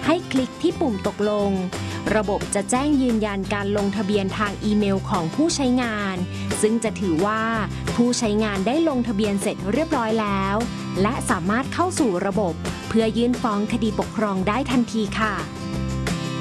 ให้คลิกที่ปุ่มตกลงระบบจะแจ้งยืนยันการลงทะเบียนทางอีเมลของผู้ใช้งานซึ่งจะถือว่าผู้ใช้งานได้ลงทะเบียนเสร็จเรียบร้อยแล้วและสามารถเข้าสู่ระบบเพื่อยื่นฟ้องคดีปกครองได้ทันทีค่ะ